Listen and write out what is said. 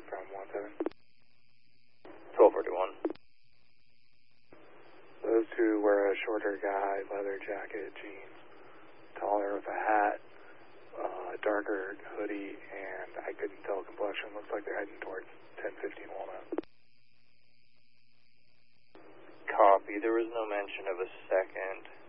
from 17. 1241. Those two were a shorter guy, leather jacket, jeans, taller with a hat, darker hoodie, and I couldn't tell complexion. Looks like they're heading towards 1015 Walnut. Copy. There was no mention of a second.